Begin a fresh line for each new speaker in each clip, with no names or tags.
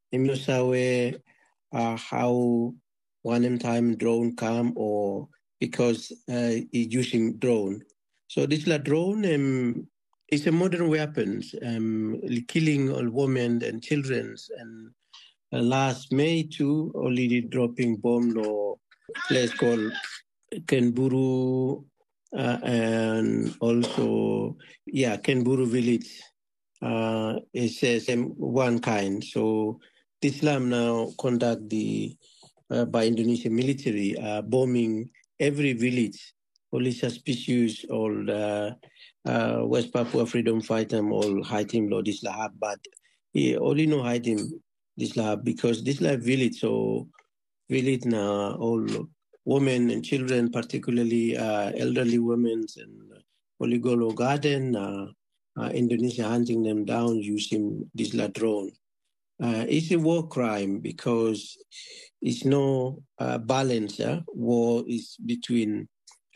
Imnosawe how one time drone come or because it's using drone. So this la drone is a modern weapons, killing all women and children. And last May too, already dropping bomb or place called Kenburu and also Kenburu village is same one kind. So Islam now conduct the by Indonesian military bombing every village, only suspicious or West Papua freedom fighter all hiding Lord Islam, but he only know hiding Islam because this like village so village now all women and children, particularly elderly women and Poligolo Garden, Indonesia hunting them down using this la drone. It's a war crime because it's no balance. War is between,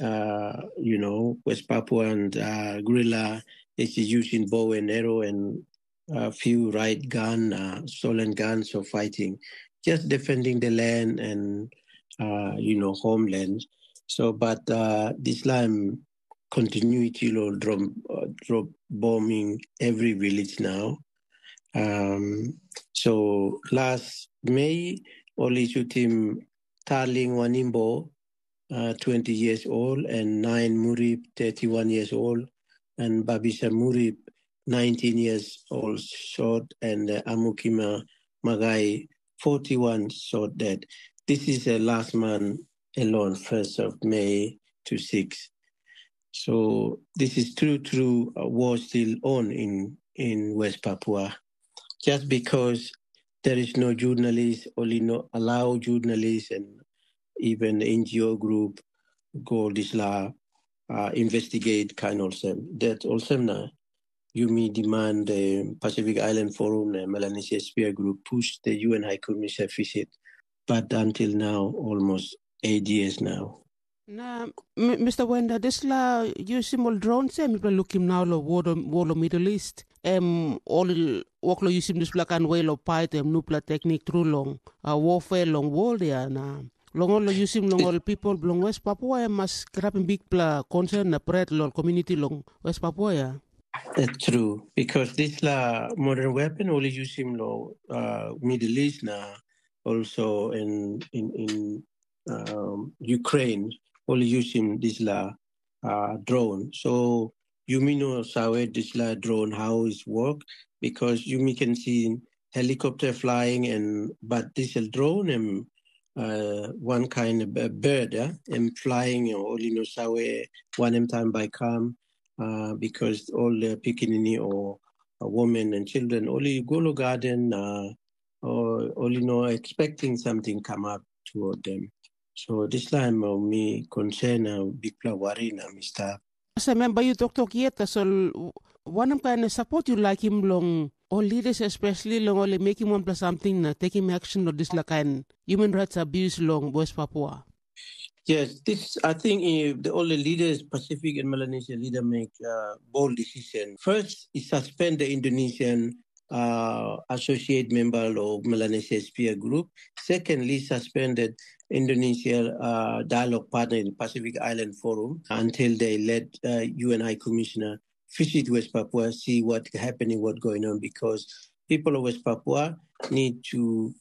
West Papua and guerrilla. It's using bow and arrow and a few right gun, stolen guns for fighting, just defending the land and, homeland. So, but this time continuity, drop bombing every village now. So last May, only shoot him Tarling Wanimbo, 20 years old, and Nine Murib, 31 years old, and Babisa Murib, 19 years old, shot, and Amukima Magai, 41 shot dead. This is the last month alone, 1st of May to 6. So this is true war still on in West Papua. Just because there is no journalists, only no allow journalists and even the NGO group go this law investigate kind of them. That also now you may demand the Pacific Island Forum, the Melanesia Sphere Group push the UN High Commissioner visit, but until now almost 8 years now.
Na Mr. Wenda, this la using all drones mi pla looking now lo war Middle East. All work lo using this black and way lo fight nupla technique through long warfare long war dia na long all lo using long all people long West Papua mas grabbing big pla concern na pret lo community long West Papua ya.
That's true because this la modern weapon only using lo Middle East na also in Ukraine only using this la drone. So you may know how this la drone how it work because you can see helicopter flying but this drone and one kind of bird and flying only know how one time by come because all the Pekingese or women and children only go to garden or only know expecting something come up toward them. So this time me concern big worry na Mr.
As a member you talk yet so one kind of support you like him long all leaders especially long only make him one plus something taking action on this like kind human rights abuse long West Papua.
Yes, this I think all the leaders, Pacific and Melanesia leader, make bold decision. First, is suspend the Indonesian associate member of Melanesia Sphere Group. Secondly, suspended Indonesia dialogue partner in the Pacific Island Forum until they let UN High Commissioner visit West Papua, see what's happening, what's going on, because people of West Papua need to,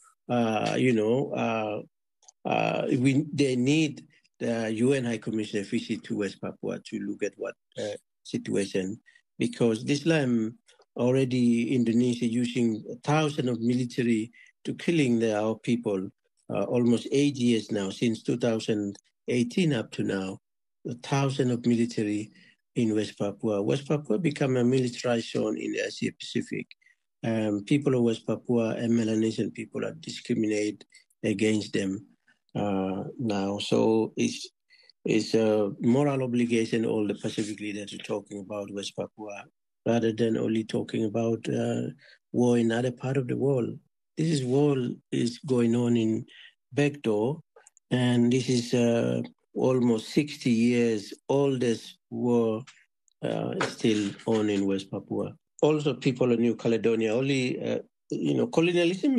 they need the UN High Commissioner visit to West Papua to look at what situation, because this time already Indonesia using thousands of military to killing our people, almost 8 years now, since 2018 up to now, 1,000 of military in West Papua. West Papua become a militarized zone in the Asia Pacific. People of West Papua and Melanesian people are discriminated against them now. So it's a moral obligation all the Pacific leaders are talking about West Papua rather than only talking about war in other part of the world. This war is going on in backdoor, and this is almost 60 years oldest war still on in West Papua. Also, people of New Caledonia only, colonialism